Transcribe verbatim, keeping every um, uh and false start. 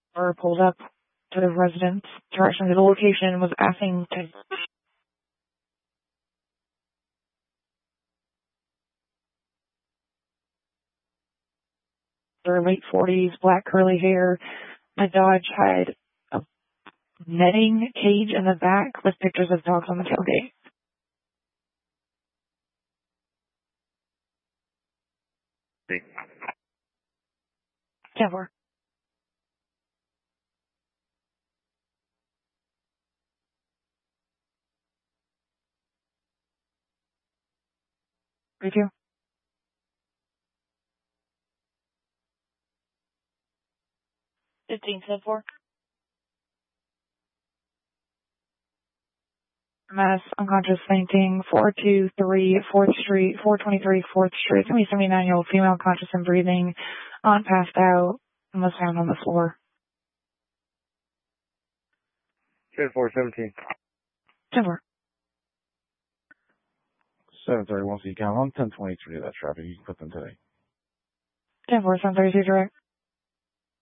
Or pulled up to the residence direction to the location and was asking to their late forties, black curly hair. My Dodge had a netting cage in the back with pictures of dogs on the tailgate. Never. Review. Fifteen ten four. Mass unconscious fainting. Four two three Fourth Street. Four twenty three Fourth Street. Seventy nine year old female conscious and breathing. On passed out and was found on the floor. ten four seventeen. ten four. seven thirty-one, so you count on ten twenty-three of that traffic. You can put them today. ten four seven thirty two direct.